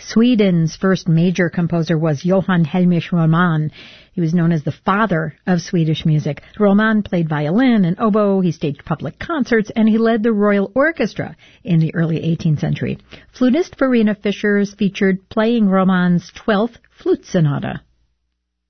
Sweden's first major composer was Johann Heinrich Roman. He was known as the father of Swedish music. Roman played violin and oboe, he staged public concerts, and he led the Royal Orchestra in the early 18th century. Flutist Verena Fischer is featured playing Roman's 12th Flute Sonata.